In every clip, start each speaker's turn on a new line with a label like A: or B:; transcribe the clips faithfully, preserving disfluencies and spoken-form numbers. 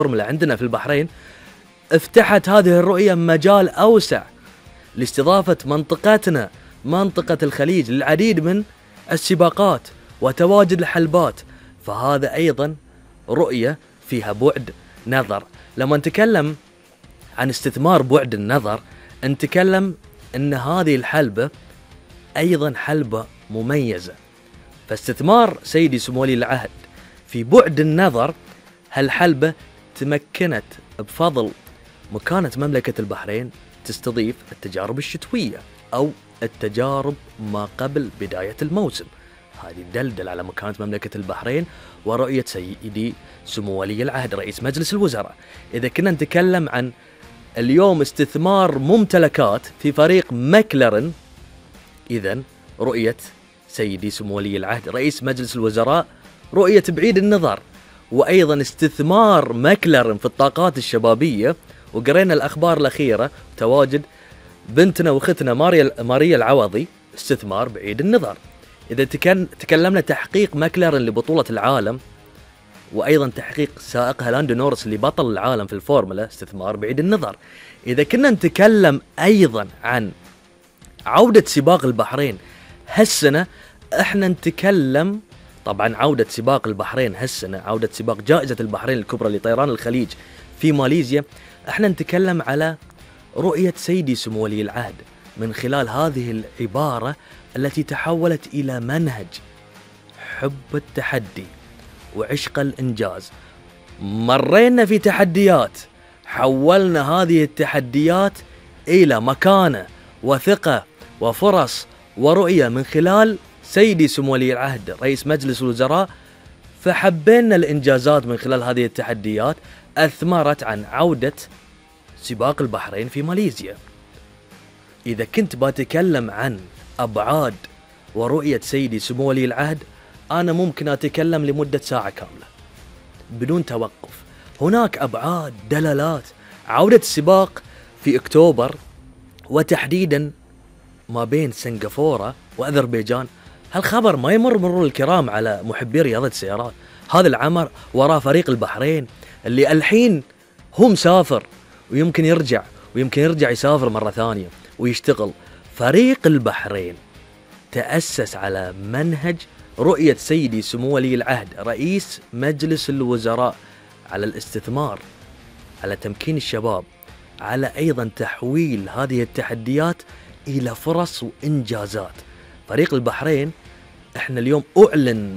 A: الفورمولا عندنا في البحرين افتحت هذه الرؤية مجال أوسع لاستضافة منطقتنا منطقة الخليج للعديد من السباقات وتواجد الحلبات، فهذا أيضا رؤية فيها بعد نظر. لما نتكلم عن استثمار بعد النظر نتكلم أن هذه الحلبة أيضا حلبة مميزة، فاستثمار سيدي سمو ولي العهد في بعد النظر هالحلبة تمكنت بفضل مكانة مملكة البحرين تستضيف التجارب الشتوية أو التجارب ما قبل بداية الموسم. هذه دلدل على مكانة مملكة البحرين ورؤية سيدي سمو ولي العهد رئيس مجلس الوزراء. إذا كنا نتكلم عن اليوم استثمار ممتلكات في فريق ماكلارن، إذن رؤية سيدي سمو ولي العهد رئيس مجلس الوزراء رؤية بعيد النظر، وأيضا استثمار ماكلارن في الطاقات الشبابية، وقرينا الأخبار الأخيرة تواجد بنتنا وختنا ماريا ماريا العوضي استثمار بعيد النظر. إذا تكلمنا تحقيق ماكلارن لبطولة العالم وأيضا تحقيق سائقها لاندو نورس لبطل العالم في الفورمولا استثمار بعيد النظر. إذا كنا نتكلم أيضا عن عودة سباق البحرين هالسنة، احنا نتكلم طبعا عودة سباق البحرين هالسنة، عودة سباق جائزة البحرين الكبرى لطيران الخليج في ماليزيا، احنا نتكلم على رؤية سيدي سمو ولي العهد من خلال هذه العبارة التي تحولت إلى منهج حب التحدي وعشق الإنجاز. مرينا في تحديات، حولنا هذه التحديات إلى مكانة وثقة وفرص ورؤية من خلال سيدي سمو ولي العهد رئيس مجلس الوزراء، فحبينا الإنجازات من خلال هذه التحديات أثمرت عن عودة سباق البحرين في ماليزيا. إذا كنت بتكلم عن أبعاد ورؤية سيدي سمو ولي العهد أنا ممكن أتكلم لمدة ساعة كاملة بدون توقف. هناك أبعاد دلالات عودة السباق في أكتوبر، وتحديدا ما بين سنغافورة وأذربيجان. هالخبر ما يمر مرور الكرام على محبي رياضة السيارات. هذا العمر وراء فريق البحرين اللي الحين هو مسافر ويمكن يرجع ويمكن يرجع يسافر مرة ثانية ويشتغل. فريق البحرين تأسس على منهج رؤية سيدي سمو ولي العهد رئيس مجلس الوزراء على الاستثمار، على تمكين الشباب، على أيضا تحويل هذه التحديات إلى فرص وإنجازات. فريق البحرين احنا اليوم أعلن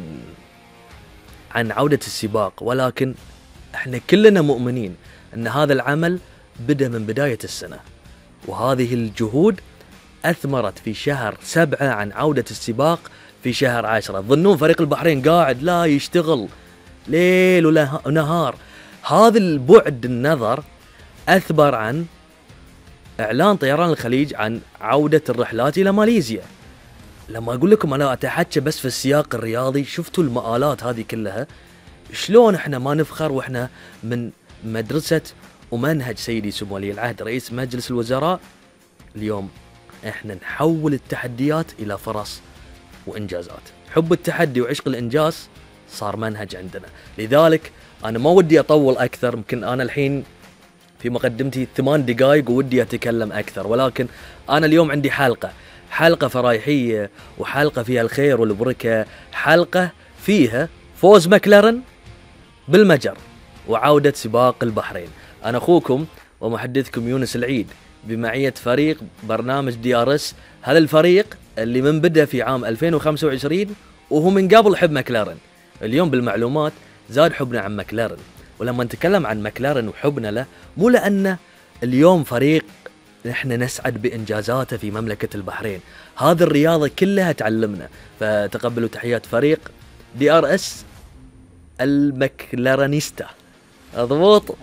A: عن عودة السباق، ولكن احنا كلنا مؤمنين أن هذا العمل بدأ من بداية السنة، وهذه الجهود أثمرت في شهر سبعة عن عودة السباق في شهر عشرة. ظنون فريق البحرين قاعد لا يشتغل ليل ونهار. هذا البعد النظر أثبر عن إعلان طيران الخليج عن عودة الرحلات إلى ماليزيا. لما أقول لكم أنا أتحكى بس في السياق الرياضي، شفتوا المآلات هذه كلها شلون إحنا ما نفخر وإحنا من مدرسة ومنهج سيدي سمو ولي العهد رئيس مجلس الوزراء. اليوم إحنا نحول التحديات إلى فرص وإنجازات. حب التحدي وعشق الإنجاز صار منهج عندنا. لذلك أنا ما ودي أطول أكثر، ممكن أنا الحين في مقدمتي ثمان دقائق وودي أتكلم أكثر، ولكن أنا اليوم عندي حلقة حلقة فرايحية وحلقة فيها الخير والبركة، حلقة فيها فوز ماكلارن بالمجر وعودة سباق البحرين. أنا أخوكم ومحدثكم يونس العيد بمعية فريق برنامج دي آر اس. هذا الفريق اللي من بدأ في عام ألفين وخمسة وعشرين وهو من قبل حب ماكلارن. اليوم بالمعلومات زاد حبنا عن ماكلارن، ولما نتكلم عن ماكلارن وحبنا له مو لأن اليوم فريق نحن نسعد بإنجازاته في مملكة البحرين، هذه الرياضة كلها تعلمنا. فتقبلوا تحيات فريق دي آر اس الماكلارنيستا. أضبط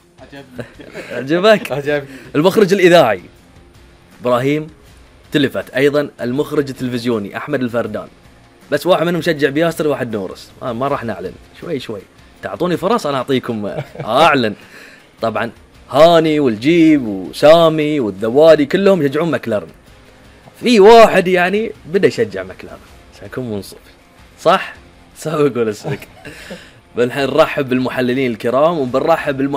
A: عجبك؟ عجبك. المخرج الإذاعي إبراهيم تلفت، أيضا المخرج التلفزيوني أحمد الفردان. بس واحد منهم مشجع بياسر وواحد نورس، آه ما راح نعلن. شوي شوي تعطوني فرص أنا أعطيكم أعلن. طبعا هاني والجيب وسامي والذوادي كلهم يشجعون ماكلارن. في واحد يعني بدأ يشجع ماكلارن عشان يكون منصف، صح؟ سوي قول السلك. بنرحب بالمحللين الكرام وبنرحب